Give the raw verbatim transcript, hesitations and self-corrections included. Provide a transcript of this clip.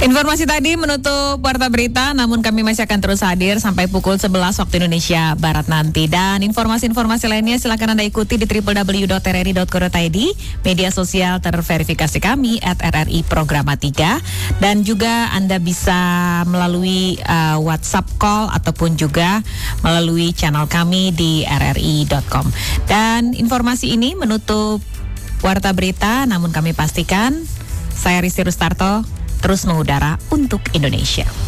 Informasi tadi menutup Warta Berita, namun kami masih akan terus hadir sampai pukul sebelas waktu Indonesia Barat nanti. Dan informasi-informasi lainnya silakan Anda ikuti di w w w dot r r i dot co dot i d, media sosial terverifikasi kami at r r i programa tiga, dan juga Anda bisa melalui uh, WhatsApp call ataupun juga melalui channel kami di r r i dot com. Dan informasi ini menutup Warta Berita, namun kami pastikan saya Risti Rustarto terus mengudara untuk Indonesia.